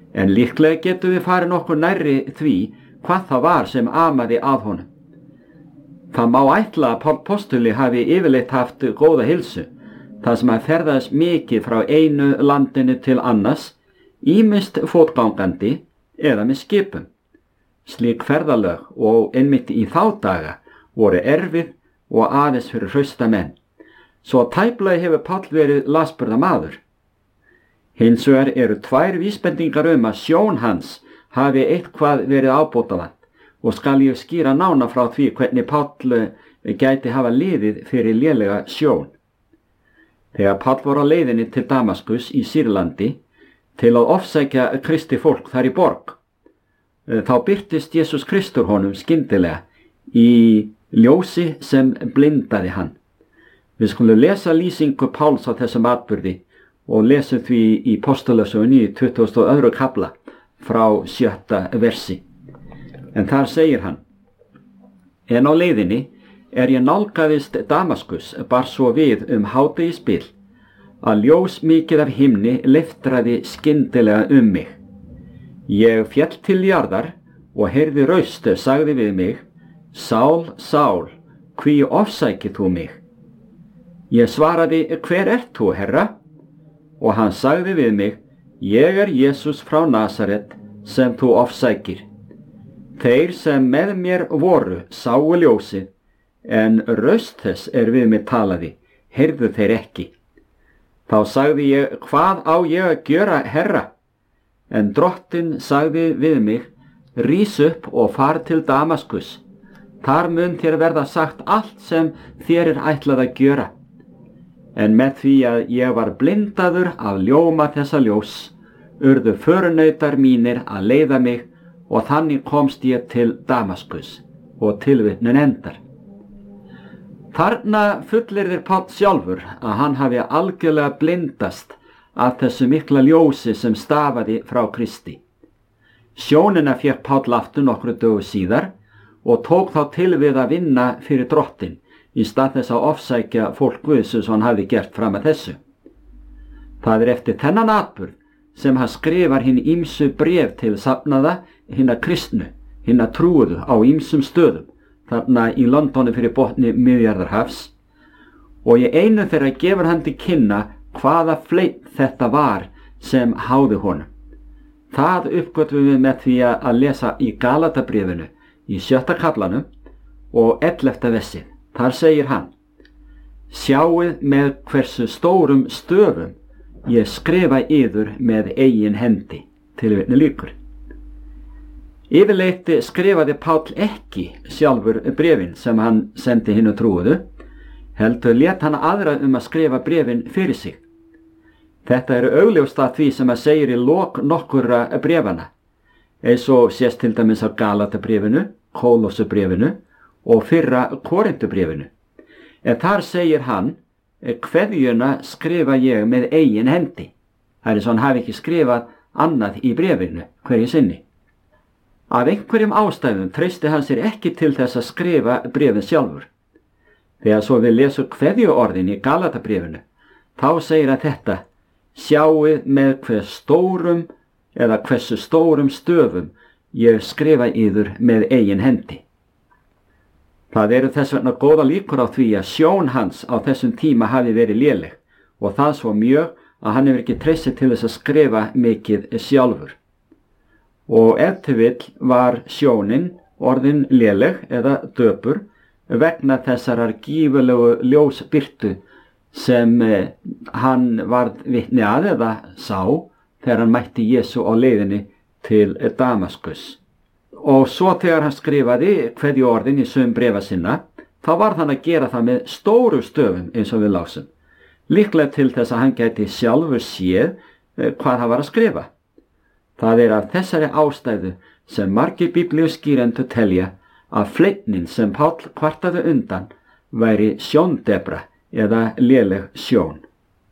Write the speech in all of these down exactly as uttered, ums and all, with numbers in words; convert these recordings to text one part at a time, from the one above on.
en líklega getum við farið nokkuð nærri því hvað það var sem amaði að honum. Það má ætla að Páll postuli hafi yfirleitt haft góða heilsu, þar sem hann ferðaðist mikið frá einu landinu til annars, ýmist fótgangandi eða með skipum. Slík ferðalög og einmitt í þá daga voru erfið og aðeins fyrir hrausta menn, svo tæplega hefur Páll verið lasburða maður. Hins vegar eru tvær vísbendingar um að sjón hans hafi eitthvað verið ábótavant og skal ég skýra nána frá því hvernig Páll gæti hafa liðið fyrir lélega sjón. Þegar Páll var á leiðinni til Damaskus í Sýrlandi til að ofsækja Kristi fólk þar í borg, þá birtist Jesús Kristur honum skyndilega í ljósi sem blindaði hann. Við skulum lesa lýsingu Páls á þessum atburði og lesum því í Póstulögsögunni í tuttugasta og öðrum kafla frá sjötta versi. En þar segir hann: En á leiðinni er ég nálgaðist Damaskus, bar svo við um hádegisbil, að ljós mikið af himni leiftraði skyndilega um mig. Ég féll til jarðar og heyrði raust sagði við mig: Sál, Sál, hví ofsækir þú mig? Ég svaraði: Hver ert þú, Herra? Og hann sagði við mig: Ég er Jesús frá Nasaret, sem þú ofsækir. Þeir sem með mér voru sáu ljósið, en raust þess er við mig talaði, heyrðu þeir ekki. Þá sagði ég: Hvað á ég að gjöra, Herra? En Drottinn sagði við mig: Rís upp og far til Damaskus. Þar mun þér verða sagt allt sem þér er ætlað að gjöra. En með því að ég var blindaður af ljóma þessa ljós, urðu förunautar mínir að leiða mig og þannig komst ég til Damaskus. Og tilvitnun endar. Þarna fullyrðir Páll sjálfur að hann hafi algjörlega blindast af þessu mikla ljósi sem stafaði frá Kristi. Sjónina fékk Páll aftur nokkru dögu síðar og tók þá til við að vinna fyrir Drottinn í stað þess að ofsækja fólk Guðs eins og hann hafði gert fram að þessu. Það er eftir þennan atburð sem hann skrifar hinn ýmsu bréf til safnaða hinna kristnu, hinna trúuðu á ýmsum stöðum, þarna í Londoni fyrir botni Miðjarðarhafs, og í einu þeirra gefur hann til kynna hvaða fleinn þetta var sem háði honum. Það uppgötvum við með því að lesa í Galatabréfinu í sjötta kaflanum og ellefta versi. Þar segir hann: Sjáið með hversu stórum stöfum ég skrifa yður með eigin hendi. Tilvitnun lýkur. Yfirleitt skrifaði Páll ekki sjálfur bréfin sem hann sendi hinu trúuðu, heldur lét hann aðra um að skrifa bréfin fyrir sig. Þetta eru augljóst að því sem að segir í lok nokkurra bréfana, eins og sést til dæmis á Galatabréfinu, Kólossubréfinu og fyrra Korintubréfinu. En þar segir hann: Kveðjuna skrifa ég með eigin hendi. Það er svo hann hafi ekki skrifað annað í bréfinu hverju sinni. Af einhverjum ástæðum treysti hann sér ekki til þess að skrifa bréfin sjálfur. Þegar svo við lesum kveðjuorðin í Galatabréfinu, þá segir hann þetta: Sjáið með hver stórum eða hversu stórum stöfum ég skrifa yður með eigin hendi. Það eru þess vegna góða líkur á því að sjón hans á þessum tíma hafi verið léleg, og það svo mjög að hann hefur ekki treystið til þess að skrifa mikið sjálfur. Og ef til vill var sjónin orðin léleg eða döpur vegna þessarar gífurlegu ljósbirtu sem hann varð vitni að eða sá þegar hann mætti Jesú á leiðinni til Damaskus. Og svo þegar hann skrifaði kveðjuorðin í sum bréfa sinna, þá varð hann að gera það með stóru stöfum eins og við lásum, líklega til þess að hann gæti sjálfur séð hvað hann var að skrifa. Það er af þessari ástæðu sem margir biblíuskýrendur telja að fleinin sem Páll kvartaði undan væri sjóndebra eða léleg sjón.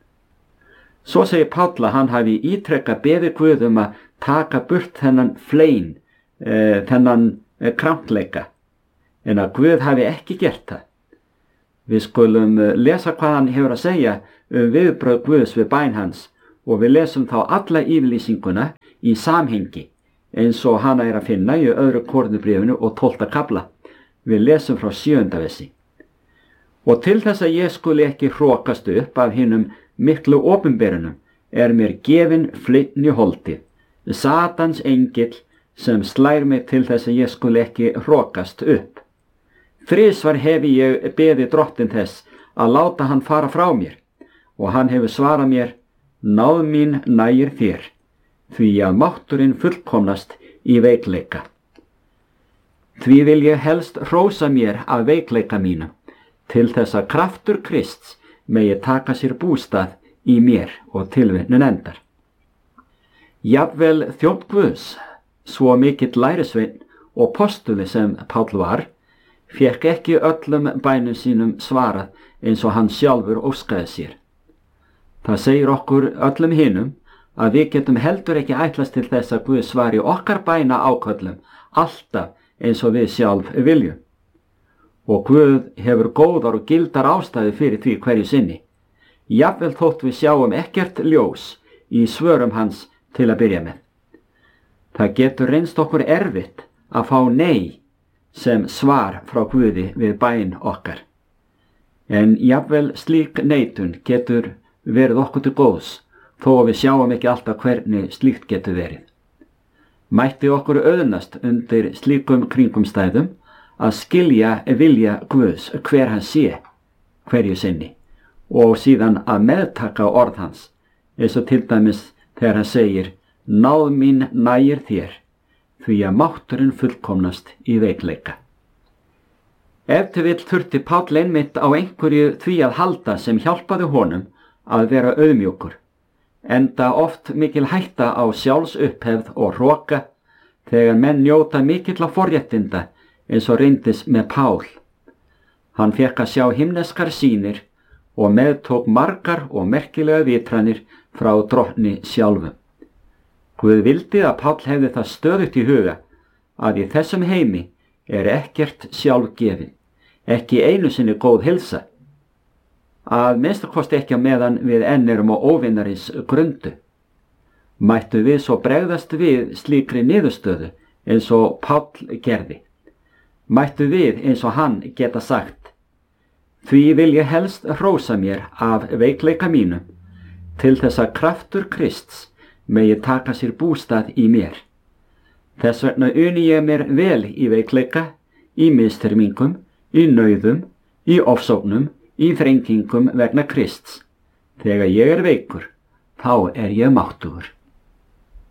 Svo segir Páll að hann hafi ítrekkað beðið Guð um að taka burt þennan flein, e, þennan e, krankleika, en að Guð hafi ekki gert það. Við skulum lesa hvað hann hefur að segja um viðbrögð Guðs við bæn hans, og við lesum þá alla yfirlýsinguna í samhengi, eins og hana er að finna í öðru Korinthubréfinu og tólfta kafla. Við lesum frá sjöunda versi. Og til þess að ég skuli ekki hrokast upp af hinum miklu opinberunum, er mér gefin flynni holdið, Satans engill sem slær mig til þess að ég skuli ekki hrokast upp. Þrisvar hefi ég beðið drottin þess að láta hann fara frá mér, og hann hefur svarað mér, náð mín nægir þér, því að mátturinn fullkomnast í veikleika. Því vil ég helst hrósa mér af veikleika mínum, til þess að kraftur Krists megi taka sér bústað í mér, og tilvitnun endar. Jafnvel þjónn Guðs, svo mikill lærisveinn og postuli sem Páll var, fékk ekki öllum bænum sínum svarað eins og hann sjálfur óskaði sér. Það segir okkur öllum hinum að við getum heldur ekki ætlast til þess að Guð svari okkar bæna áköllum alltaf eins og við sjálf viljum. Og Guð hefur góðar og gildar ástæðu fyrir því hverju sinni. Jafnvel þótt við sjáum ekkert ljós í svörum hans til að byrja með. Það getur reynst okkur erfitt að fá nei sem svar frá Guði við bæn okkar. En jafnvel slík neitun getur verið okkur til góðs, þó að við sjáum ekki alltaf hvernig slíkt getur verið. Mætti okkur auðnast undir slíkum kringumstæðum að skilja vilja Guðs hver hann sé hverju sinni, og síðan að meðtaka orð hans, eins og til dæmis þegar hann segir, náð mín nægir þér, því að mátturinn fullkomnast í veikleika. Ef til vill þurfti Páll einmitt á einhverju því að halda sem hjálpaði honum að vera auðmjúkur, enda oft mikil hætta á sjálfsupphefð og hroka þegar menn njóta mikilla forréttinda eins og reyndist með Pál. Hann fékk að sjá himneskar sýnir og meðtók margar og merkilega vitranir frá drottni sjálfum. Guð vildi að Páll hefði það stöðugt í huga að í þessum heimi er ekkert sjálfgefin, ekki einu sinni góð heilsa, að minnstakosti ekki á meðan við enn erum á óvinarins grundu. Mættu við svo bregðast við slíkri niðurstöðu eins og Páll gerði. Mættu við eins og hann geta sagt, því vil ég helst hrósa mér af veikleika mínum, til þess að kraftur Krists megi taka sér bústað í mér. Þess vegna uni ég mér vel í veikleika, í mistrymingum, í nauðum, í ofsóknum, í þrengingum vegna Krists. Þegar ég er veikur, þá er ég máttugur.